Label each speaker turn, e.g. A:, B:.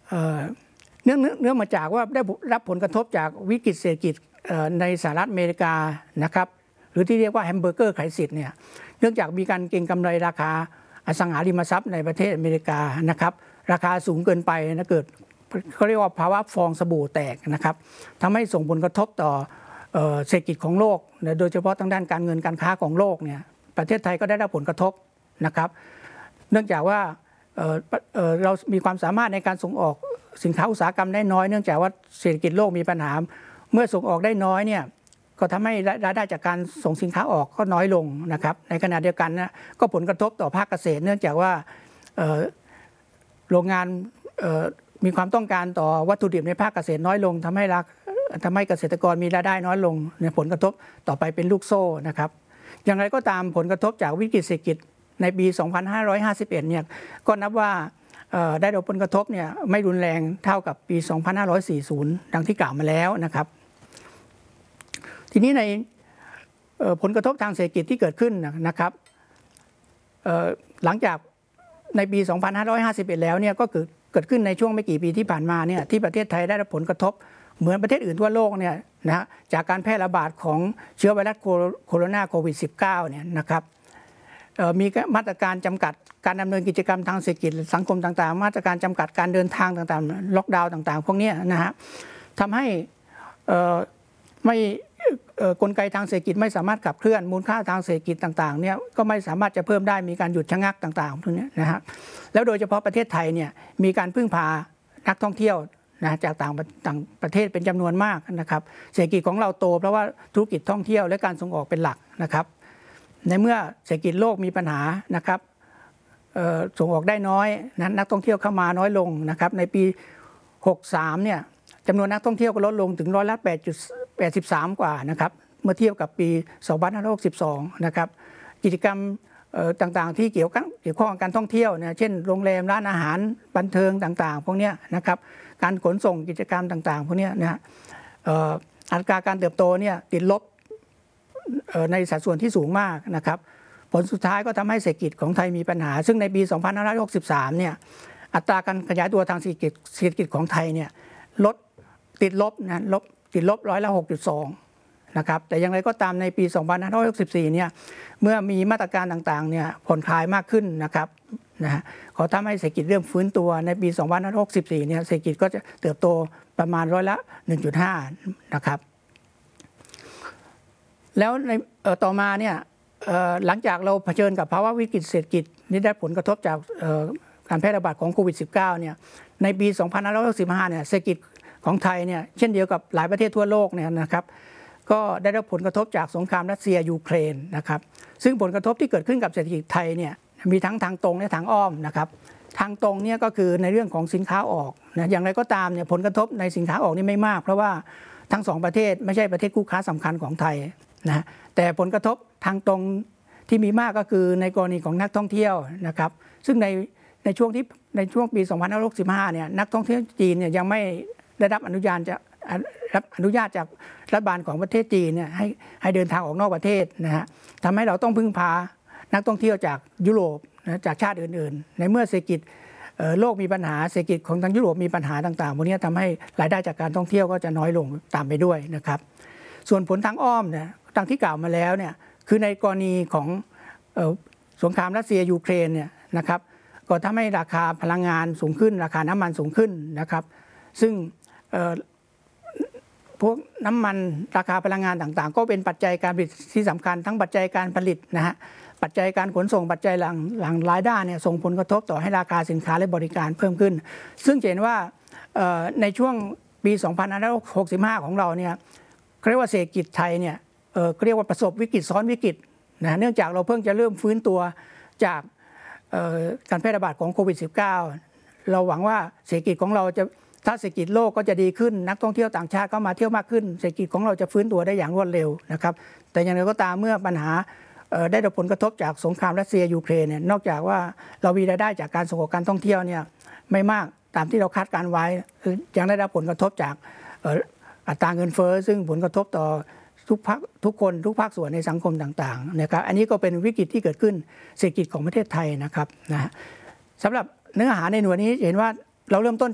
A: เนื่องมาจากว่าได้รับผลกระทบจากวิกฤตเศรษฐกิจในสหรัฐอเมริกานะครับหรือที่เรียกว่าแฮมเบอร์เกอร์ไครซิสเนี่ยเนื่องจากมีการเก็งกำไรราคาอสังหาริมทรัพย์ในประเทศอเมริกานะครับราคาสูงเกินไปนะเกิดเขาเรียกว่าภาวะฟองสบู่แตกนะครับทำให้ส่งผลกระทบต่อเศรษฐกิจของโลกโดยเฉพาะทางด้านการเงินการค้าของโลกเนี่ยประเทศไทยก็ได้รับผลกระทบนะครับเนื่องจากว่าเรามีความสามารถในการส่งออกสินค้าอุตสาหกรรมได้น้อยเนื่องจากว่าเศรษฐกิจโลกมีปัญหาเมื่อส่งออกได้น้อยเนี่ยก็ทำให้รายได้จากการส่งสินค้าออกก็น้อยลงนะครับในขณะเดียวกันนะก็ผลกระทบต่อภาคเกษตรเนื่องจากว่าโรงงานมีความต้องการต่อวัตถุดิบในภาคเกษตรน้อยลงทำให้เกษตรกรมีรายได้น้อยลงในผลกระทบต่อไปเป็นลูกโซ่นะครับอย่างไรก็ตามผลกระทบจากวิกฤตเศรษฐกิจในปี 2551 เนี่ยก็นับว่าได้รับผลกระทบเนี่ยไม่รุนแรงเท่ากับปี 2540 ดังที่กล่าวมาแล้วนะครับทีนี้ในผลกระทบทางเศรษฐกิจที่เกิดขึ้นนะครับหลังจากในปี 2551 แล้วเนี่ยก็เกิดขึ้นในช่วงไม่กี่ปีที่ผ่านมาเนี่ยที่ประเทศไทยได้รับผลกระทบเหมือนประเทศอื่นทั่วโลกเนี่ยนะจากการแพร่ระบาดของเชื้อไวรัสโคโรนาโควิด -19 เนี่ยนะครับมีมาตรการจำกัดการดำเนินกิจกรรมทางเศรษฐกิจสังคมต่างๆมาตรการจำกัดการเดินทางต่างๆล็อกดาวน์ต่างๆพวกนี้นะฮะทำให้ไม่กลไกทางเศรษฐกิจไม่สามารถขับเคลื่อนมูลค่าทางเศรษฐกิจต่างๆเนี่ยก็ไม่สามารถจะเพิ่มได้มีการหยุดชะงักต่างๆพวกนี้นะฮะแล้วโดยเฉพาะประเทศไทยเนี่ยมีการพึ่งพานักท่องเที่ยวนะจากต่างประเทศเป็นจำนวนมากนะครับเศรษฐกิจของเราโตเพราะว่าธุรกิจท่องเที่ยวและการส่งออกเป็นหลักนะครับในเมื่อเศรษฐกิจโลกมีปัญหานะครับส่งออกได้น้อยนักท่องเที่ยวเข้ามาน้อยลงนะครับในปี 63 เนี่ยจำนวนนักท่องเที่ยวก็ลดลงถึง8.83 กว่านะครับเมื่อเทียบกับปี 2562 นะครับกิจกรรมต่างๆที่เกี่ยวข้องกับการท่องเที่ยวเนี่ยเช่นโรงแรมร้านอาหารบันเทิงต่างๆพวกนี้นะครับการขนส่งกิจกรรมต่างๆพวกนี้นะอัตราการเติบโตเนี่ยติดลบในสัดส่วนที่สูงมากนะครับผลสุดท้ายก็ทำให้เศรษฐกิจของไทยมีปัญหาซึ่งในปี 2563 เนี่ยอัตราการขยายตัวทางเศรษฐกิจของไทยเนี่ยติดลบ 6.2 นะครับแต่อย่างไรก็ตามในปี 2564 เนี่ยเมื่อมีมาตรการต่างๆเนี่ยผ่อนคลายมากขึ้นนะครับขอทำให้เศรษฐกิจเริ่มฟื้นตัวในปี 2564 เนี่ยเศรษฐกิจก็จะเติบโตประมาณ1.5 นะครับแล้วในต่อมาเนี่ยหลังจากเราเผชิญกับภาวะวิกฤตเศรษฐกิจนี้ได้ผลกระทบจากการแพร่ระบาดของโควิด -19 เนี่ยในปี 2565 เนี่ยเศรษฐกิจของไทยเนี่ยเช่นเดียวกับหลายประเทศทั่วโลกเนี่ยนะครับก็ได้รับผลกระทบจากสงครามรัสเซียยูเครนนะครับซึ่งผลกระทบที่เกิดขึ้นกับเศรษฐกิจไทยเนี่ยมีทั้งทางตรงและทางอ้อมนะครับทางตรงเนี่ยก็คือในเรื่องของสินค้าออกนะอย่างไรก็ตามเนี่ยผลกระทบในสินค้าออกนี่ไม่มากเพราะว่าทั้งสองประเทศไม่ใช่ประเทศคู่ค้าสำคัญของไทยนะแต่ผลกระทบทางตรงที่มีมากก็คือในกรณีของนักท่องเที่ยวนะครับซึ่งในช่วงปี 2565 เนี่ยนักท่องเที่ยวจีนเนี่ยยังไม่ได้รับอนุญาตจากรัฐบาลของประเทศจีนเนี่ยให้เดินทางออกนอกประเทศนะฮะทำให้เราต้องพึ่งพานักท่องเที่ยวจากยุโรปนะจากชาติอื่นๆในเมื่อเศรษฐกิจโลกมีปัญหาเศรษฐกิจของทางยุโรปมีปัญหาต่างๆพวกนี้ทำให้รายได้จากการท่องเที่ยวก็จะน้อยลงตามไปด้วยนะครับส่วนผลทางอ้อมเนี่ยดังที่กล่าวมาแล้วเนี่ยคือในกรณีของสงครามรัสเซียยูเครนเนี่ยนะครับก็ทำให้ราคาพลังงานสูงขึ้นราคาน้ำมันสูงขึ้นนะครับซึ่งพวกน้ำมันราคาพลังงานต่างๆก็เป็นปัจจัยการผลิตที่สำคัญทั้งปัจจัยการผลิตนะฮะปัจจัยการขนส่งปัจจัยหลังรายได้เนี่ยส่งผลกระทบต่อให้ราคาสินค้าและบริการเพิ่มขึ้นซึ่งเห็นว่าในช่วงปี 2565 ของเราเนี่ยเรียกว่าเศรษฐกิจไทยเนี่ยเรียกว่าประสบวิกฤตซ้อนวิกฤตนะเนื่องจากเราเพิ่งจะเริ่มฟื้นตัวจากการแพร่ระบาดของโควิด -19 เราหวังว่าเศรษฐกิจของเราจะถ้าเศรษฐกิจโลกก็จะดีขึ้นนักท่องเที่ยวต่างชาติก็มาเที่ยวมากขึ้นเศรษฐกิจของเราจะฟื้นตัวได้อย่างรวดเร็วนะครับแต่อย่างไรก็ตามเมื่อปัญหาได้รับผลกระทบจากสงครามรัสเซียยูเครนเนี่ยนอกจากว่าเรามีรายได้จากการส่งออกการท่องเที่ยวเนี่ยไม่มากตามที่เราคาดการไว้ยังได้รับผลกระทบจากอัตราเงินเฟ้อซึ่งผลกระทบต่อทุกคนทุกภาคส่วนในสังคมต่างๆนะครับอันนี้ก็เป็นวิกฤตที่เกิดขึ้นเศรษฐกิจของประเทศไทยนะครับนะสำหรับเนื้อหาในหน่วยนี้เห็นว่าเราเริ่มต้น